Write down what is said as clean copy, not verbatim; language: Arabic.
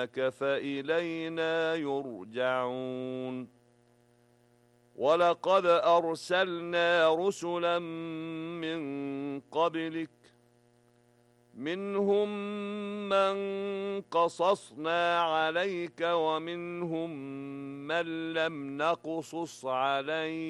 فإلينا يرجعون ولقد أرسلنا رسلا من قبلك منهم من قصصنا عليك ومنهم من لم نقصص عليك